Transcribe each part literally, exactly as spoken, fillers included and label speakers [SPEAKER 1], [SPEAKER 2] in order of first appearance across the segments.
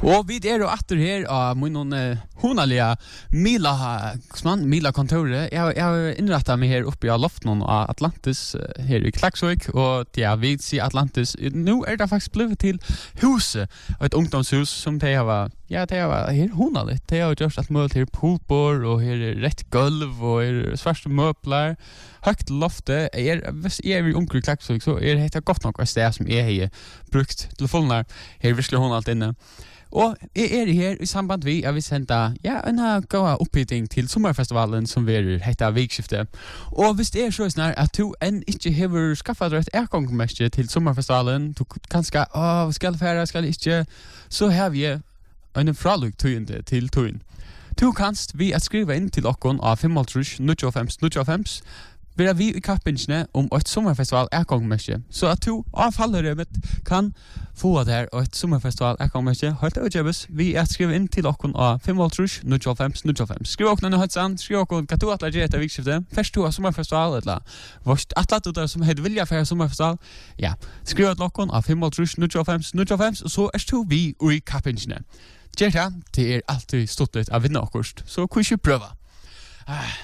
[SPEAKER 1] Og vi er jo atter her av min uh, honalige Mila, man, Mila kontoret. Jeg, jeg har innrettet meg her oppe i loften av Atlantis uh, her i Klaksvik, og ja, vi sier Atlantis. Nå er det faktisk blevet til huset, et ungdomshus som de har, ja, de har her honalig. De har gjort alt mulig her pulbor, og her er rett gulv, og her svarte møbler. Høgt loftet, er, hvis jeg er i omkring Klaksvik, så er det godt nok et sted som jeg har brukt telefoner. Her er virkelig honalt inne. Og jeg er her i samband vi at vi sender ja, en god oppbygging til sommerfestivalen som vi heter Vikskiftet. Og hvis det er så snar at du enn ikke har skaffet et ergangmestje til sommerfestivalen, du kanskje, åh, skal fære, skal ikke, så har vi en fraluk tøyende til tøyen. Du kanst vi at skrive inn til okkon av fem tre null fem null fem vil vi i kappingene om et sommerfestival ergangmestje. Så at du av halvrømmet kan få det her et sommerfestival ergangmestje. Hørt det utgjøres. Vi er skrive inn til okkon av fem tre null fem null fem. Skriv okkon en høytsan. Skriv okkon hva du atler gjør etter vikskiftet. Først du har sommerfestival, eller vårt atler du der som heter vilja for sommerfestival. Ja, skriv til okkon av fem tre null fem null fem, og så er du vi i kappingene. Gjør det, det er alltid stått litt av vinner akkurst. Så kan vi prøve. Ah.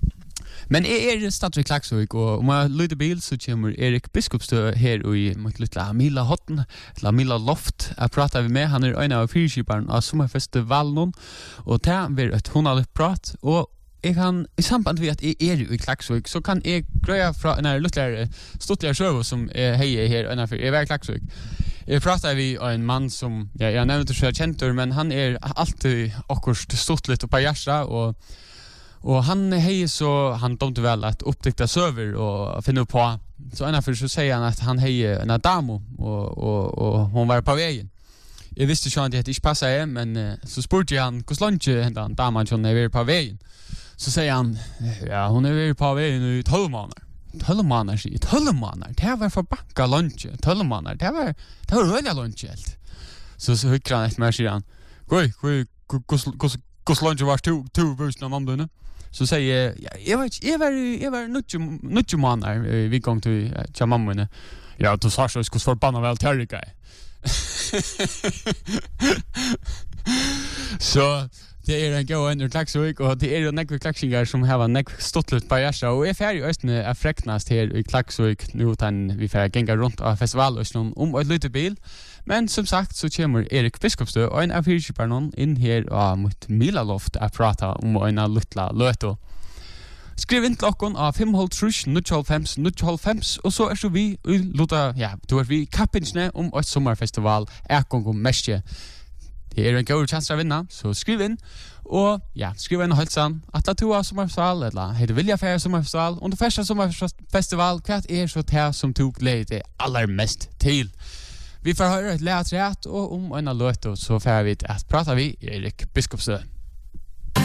[SPEAKER 1] Men jeg er stadig i Klaksvik, og om jeg lyder bil, så kommer Erik Biskopstø her i mot litt Mila Hotten, eller Mila Loft. Jeg prater vi med, han er en av fyrskiperen av sommerfestivalen, og det er et hundaligt prat, og jeg kan, i samband med at jeg er i Klaksvik, så kan jeg grøye fra en av litt stortligere server som er heier her innenfor, jeg er i Klaksvik. Jeg prater vi av en mann som, ja, jeg nevnte ikke kjentur, men han er alltid akkurat stortligt og på hjertet, og Og han hei så, han domte vel at oppdikta server og finne på. Så ennå så sier han at han hei en damo, og, og, og hun var på veien. Jeg visste ikke at det ikke passet jeg, men uh, så spurte jeg han, hvordan lønge henne han damen som er på veien? Så sier han, ja, hun er på veien i tolv måneder. tolv måneder, sier tolv måneder? Det var for bakka lønge, tolv måneder. Det var, det var veldig lønge helt. Så, så hykker han etter meg, sier han, Goi, hvordan lønge var to, to vusen av mamdene? Så säger jag, ja, jag vet jag var jag var nutje nutje månader vi gång till till mamma. Ja, du sa så skulle förbanna väl terrika. Så det är en gå under Klaksvik, och det är ju några klaxingar som har en neck stottlut på Järsa, och är färdig östne är fräcknast här i Klaksvik nu utan vi får gänga runt av festival och om ett litet bil. Men som sagt så kommer Erik Biskopstø og en av fyrskiperne inn her og mot Mila Loft å prate om en av luttla løto. Skriv inn til okkon av fem tre null fem null fem, og så er så vi i lutta, ja, du er vi kappingene om et sommerfestival Erkong og Mestje. Det er en god chans å vinne, så skriv inn. Og ja, skriv inn og hølsan at det er sommerfestival, eller heter Vilja Fære sommerfestival. Om det første sommerfestival, hva er så det som du gleder deg allermest til? Vi får høre et lært rett, og om en av løtet så får vi at prate vi Erik Biskopstø.